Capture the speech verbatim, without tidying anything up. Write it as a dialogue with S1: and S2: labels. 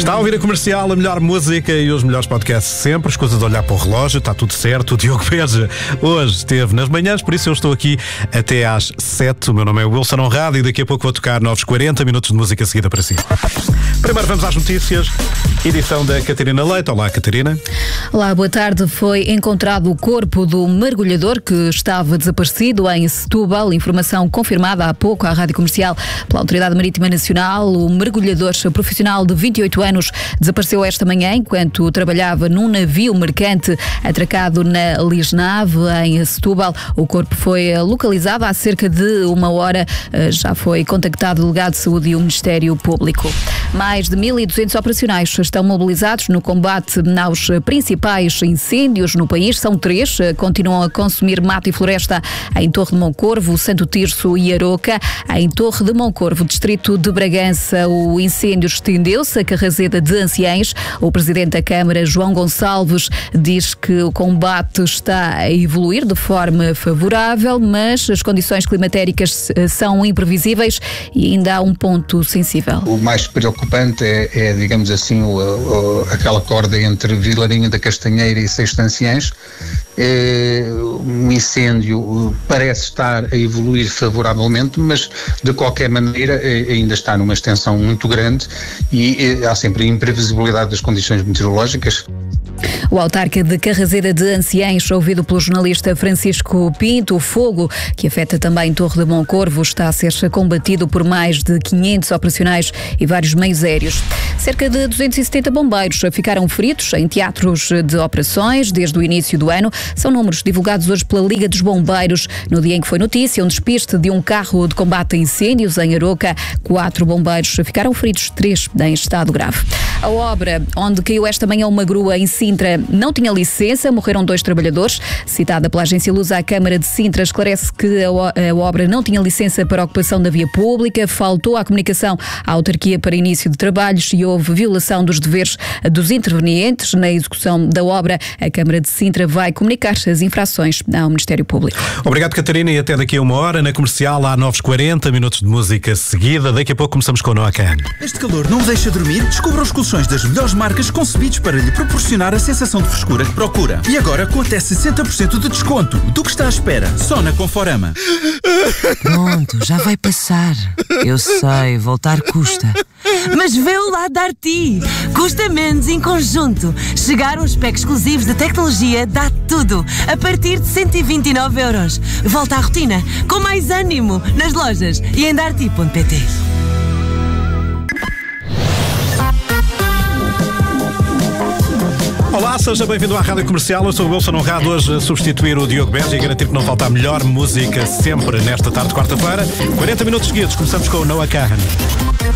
S1: Está a ouvir a Comercial, a melhor música e os melhores podcasts sempre. Escusa de olhar para o relógio, está tudo certo. O Diogo Beja hoje esteve nas manhãs, por isso eu estou aqui até às sete. O meu nome é Wilson Honrado e daqui a pouco vou tocar novos quarenta minutos de música seguida para si. Primeiro vamos às notícias. Edição da Catarina Leite. Olá, Catarina.
S2: Olá, boa tarde. Foi encontrado o corpo do mergulhador que estava desaparecido em Setúbal. Informação confirmada há pouco à Rádio Comercial pela Autoridade Marítima Nacional. O mergulhador profissional de vinte e oito anos desapareceu esta manhã enquanto trabalhava num navio mercante atracado na Lisnave, em Setúbal. O corpo foi localizado há cerca de uma hora. Já foi contactado o delegado de saúde e o Ministério Público. Mais de mil e duzentos operacionais estão mobilizados no combate aos principais incêndios no país. São três. Continuam a consumir mato e floresta em Torre de Moncorvo, Santo Tirso e Aroca. Em Torre de Moncorvo, distrito de Bragança, o incêndio estendeu-se a Carrazeda de Anciães. O presidente da Câmara, João Gonçalves, diz que o combate está a evoluir de forma favorável, mas as condições climatéricas são imprevisíveis e ainda há um ponto sensível.
S3: O mais preocupante é, é digamos assim, o, o, aquela corda entre Vilarinho da Castanheira e Sexto Anciães. É, um incêndio parece estar a evoluir favoravelmente, mas de qualquer maneira ainda está numa extensão muito grande e há sempre a imprevisibilidade das condições meteorológicas.
S2: O autarca de Carrazeda de Anciães, ouvido pelo jornalista Francisco Pinto, o fogo que afeta também Torre de Moncorvo está a ser combatido por mais de quinhentos operacionais e vários meios aéreos. Cerca de duzentos e setenta bombeiros ficaram feridos em teatros de operações desde o início do ano. São números divulgados hoje pela Liga dos Bombeiros, no dia em que foi notícia um despiste de um carro de combate a incêndios em Aroca. Quatro bombeiros ficaram feridos, três em estado grave. A obra onde caiu esta manhã uma grua em Sintra não tinha licença, morreram dois trabalhadores. Citada pela agência Lusa, a Câmara de Sintra esclarece que a obra não tinha licença para ocupação da via pública, faltou à comunicação à autarquia para início de trabalhos e houve violação dos deveres dos intervenientes na execução da obra. A Câmara de Sintra vai comunicar as infrações ao Ministério Público.
S1: Obrigado, Catarina, e até daqui a uma hora na Comercial há novos quarenta minutos de música seguida. Daqui a pouco começamos com o Noah Kahan.
S4: Este calor não o deixa dormir? Descubra os colchões das melhores marcas concebidos para lhe proporcionar a sensação de frescura que procura. E agora com até sessenta por cento de desconto. Do que está à espera? Só na Conforama.
S5: Pronto, já vai passar. Eu sei, voltar custa. Mas vê o lado da Arti. Custa menos em conjunto. Chegaram os packs exclusivos de tecnologia, dá tudo. A partir de cento e vinte e nove euros. Volta à rotina, com mais ânimo, nas lojas e em darti ponto pt.
S1: Olá, seja bem-vindo à Rádio Comercial. Eu sou o Wilson Honrado, hoje a substituir o Diogo Beja e garantir que não falta a melhor música sempre nesta tarde de quarta-feira. quarenta minutos seguidos, começamos com o Noah Kahan.